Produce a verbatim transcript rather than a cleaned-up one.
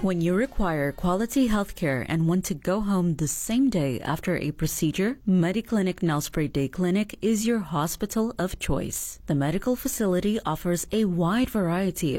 When you require quality healthcare and want to go home the same day after a procedure, Mediclinic Nellspray Day Clinic is your hospital of choice. The medical facility offers a wide variety